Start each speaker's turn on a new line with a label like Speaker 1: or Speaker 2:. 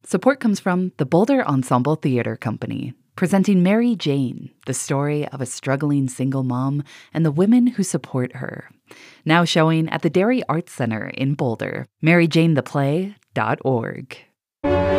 Speaker 1: Support comes from the Boulder Ensemble Theater Company, presenting Mary Jane, the story of a struggling single mom and the women who support her. Now showing at the Dairy Arts Center in Boulder, maryjanetheplay.org.